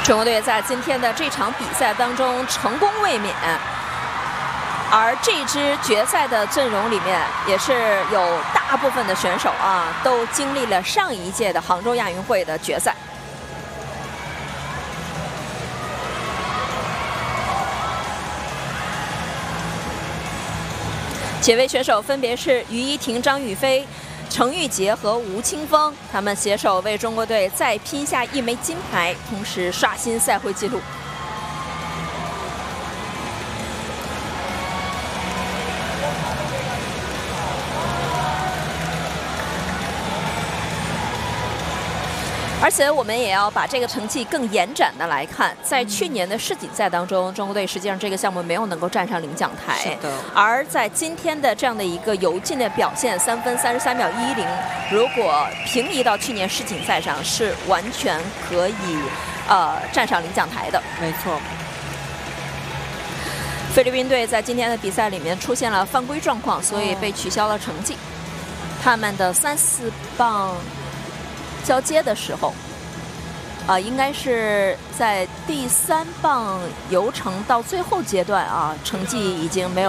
中国队在今天的这场比赛当中成功卫冕，而这支决赛的阵容里面也是有大部分的选手啊，都经历了上一届的杭州亚运会的决赛。几位选手分别是于依婷、张雨霏、程玉洁和吴青峰，他们携手为中国队再拼下1枚金牌，同时刷新赛会纪录。而且我们也要把这个成绩更延展的来看，在去年的世锦赛当中，中国队实际上这个项目没有能够站上领奖台。 是的。而在今天的这样的一个游进的表现，3分33秒110，如果平移到去年世锦赛上，是完全可以站上领奖台的。 没错。 菲律宾队在今天的比赛里面出现了犯规状况，所以被取消了成绩。他们的3、4棒交接的时候，应该是在第3棒游程到最后阶段啊，成绩已经没有。